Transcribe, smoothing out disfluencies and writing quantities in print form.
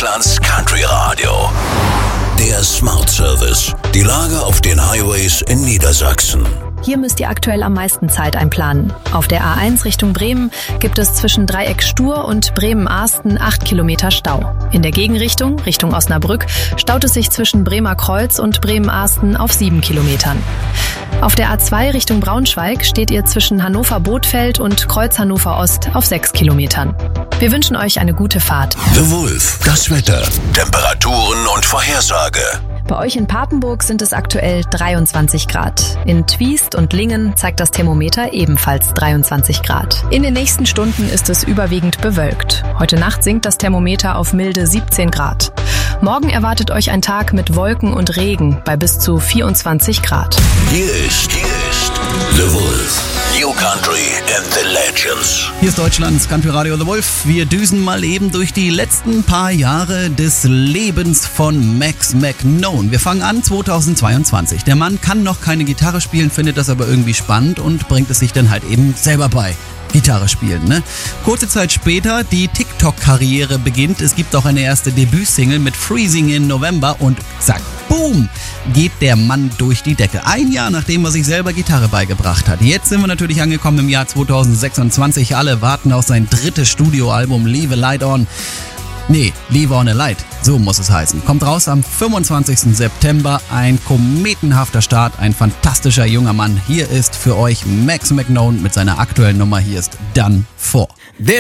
Deutschlands Country Radio. Der Smart Service. Die Lage auf den Highways in Niedersachsen. Hier müsst ihr aktuell am meisten Zeit einplanen. Auf der A1 Richtung Bremen gibt es zwischen Dreieck Stur und Bremen-Arsten 8 Kilometer Stau. In der Gegenrichtung, Richtung Osnabrück, staut es sich zwischen Bremer Kreuz und Bremen-Arsten auf 7 Kilometern. Auf der A2 Richtung Braunschweig steht ihr zwischen Hannover-Bothfeld und Kreuz Hannover Ost auf 6 Kilometern. Wir wünschen euch eine gute Fahrt. The Wolf, das Wetter, Temperaturen und Vorhersage. Bei euch in Papenburg sind es aktuell 23 Grad. In Twiest und Lingen zeigt das Thermometer ebenfalls 23 Grad. In den nächsten Stunden ist es überwiegend bewölkt. Heute Nacht sinkt das Thermometer auf milde 17 Grad. Morgen erwartet euch ein Tag mit Wolken und Regen bei bis zu 24 Grad. Hier ist The Wolf. New Country and the Legends. Hier ist Deutschlands Country Radio The Wolf. Wir düsen mal eben durch die letzten paar Jahre des Lebens von Max McKnone. Wir fangen an 2022. Der Mann kann noch keine Gitarre spielen, findet das aber irgendwie spannend und bringt es sich dann halt eben selber bei. Gitarre spielen, ne? Kurze Zeit später, die TikTok-Karriere beginnt. Es gibt auch eine erste Debütsingle mit Freezing in November und zack, boom, geht der Mann durch die Decke. Ein Jahr, nachdem er sich selber Gitarre beigebracht hat. Jetzt sind wir natürlich angekommen im Jahr 2026. Alle warten auf sein drittes Studioalbum Leave a Light On. Nee, Leave on a Light, so muss es heißen. Kommt raus am 25. September, ein kometenhafter Start, ein fantastischer junger Mann. Hier ist für euch Max McKnone mit seiner aktuellen Nummer, hier ist Done For.